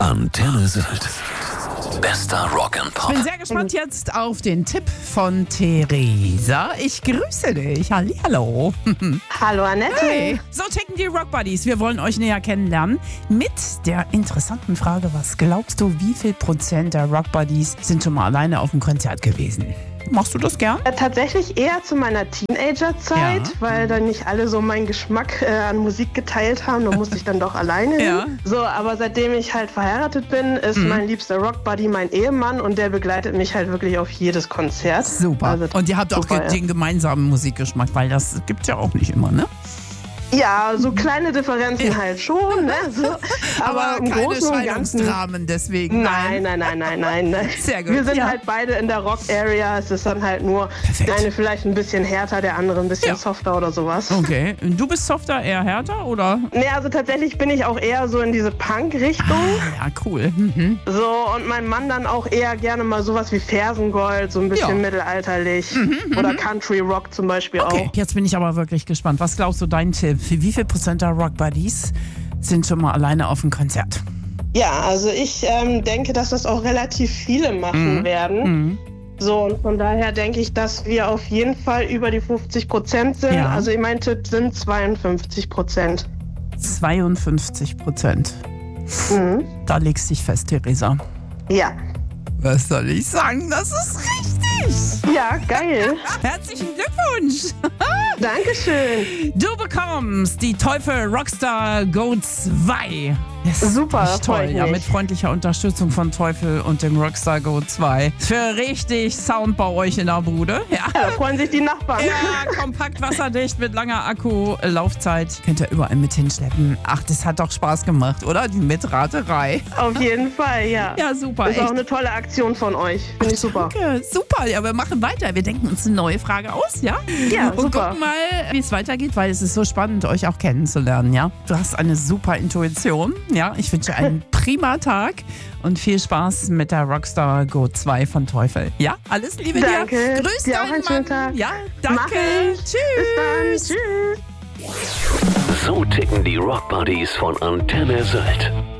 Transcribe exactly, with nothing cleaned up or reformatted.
Antenne Sylt. Bester Rock and Pop. Ich bin sehr gespannt jetzt auf den Tipp von Theresa. Ich grüße dich. Hallihallo. Hallo Annette. Hey. So ticken die Rock Buddies. Wir wollen euch näher kennenlernen mit der interessanten Frage, was glaubst du, wie viel Prozent der Rock Buddies sind schon mal alleine auf dem Konzert gewesen? Machst du das gern? Äh, Tatsächlich eher zu meiner Teenagerzeit, Ja. weil dann nicht alle so meinen Geschmack äh, an Musik geteilt haben. Da musste ich dann doch alleine hin. Ja. So, aber seitdem ich halt verheiratet bin, ist mein liebster Rockbuddy mein Ehemann und der begleitet mich halt wirklich auf jedes Konzert. Super. Also, Und ihr habt auch super, ge- ja. den gemeinsamen Musikgeschmack, weil das gibt's ja auch nicht immer, ne? Ja, so kleine Differenzen halt schon, ne? So, aber, im keine Großen und Ganzen. Scheidungsdramen deswegen. Nein, nein, nein, nein, nein. nein. Sehr gut, Wir sind ja. halt beide in der Rock-Area. Es ist dann halt nur Perfekt. der eine vielleicht ein bisschen härter, der andere ein bisschen Ja. softer oder sowas. Okay. Du bist softer, eher härter, oder? Nee, also tatsächlich bin ich auch eher so in diese Punk-Richtung. Ja, cool. Mhm. So, und mein Mann dann auch eher gerne mal sowas wie Fersengold, so ein bisschen Ja. Mhm, mittelalterlich. Oder Country Rock zum Beispiel Okay, auch. jetzt bin ich aber wirklich gespannt. Was glaubst du, dein Tipp? Für wie viel Prozent der Rock Buddies sind schon mal alleine auf dem Konzert? Ja, also ich ähm, denke, dass das auch relativ viele machen werden. Mhm. So, und von daher denke ich, dass wir auf jeden Fall über die fünfzig Prozent sind. Ja. Also mein Tipp sind zweiundfünfzig Prozent. zweiundfünfzig Prozent. Mhm. Da legst dich fest, Theresa. Ja. Was soll ich sagen? Das ist richtig. Ja, geil. Herzlichen Glückwunsch. Dankeschön. Du bekommst die Teufel Rockstar Go zwei. Das ist Super, echt toll. freut Ja, mich. mit freundlicher Unterstützung von Teufel und dem Rockstar Go zwei. Für richtig Sound bei euch in der Bude. Ja. Ja, da freuen sich die Nachbarn. Ja, kompakt wasserdicht mit langer Akku-Laufzeit. Könnt ihr überall mit hinschleppen. Ach, das hat doch Spaß gemacht, oder? Die Mitraterei. Auf jeden Fall, ja. Ja, super. Ist auch Echt. eine tolle Aktion von euch. Finde ich super. Danke, super. Ja, wir machen weiter. Wir denken uns eine neue Frage aus, ja? Ja, Und super. gucken mal, wie es weitergeht, weil es ist so spannend, euch auch kennenzulernen, ja? Du hast eine super Intuition, ja? Ich wünsche einen prima Tag und viel Spaß mit der Rockstar Go zwei von Teufel. Ja, alles Liebe Danke. dir. Grüß Dir auch deinen einen schönen Mann. Tag. Ja, Mach danke. ich. Tschüss. Bis dann. Tschüss. So ticken die Rock Buddies von Antenne Sylt.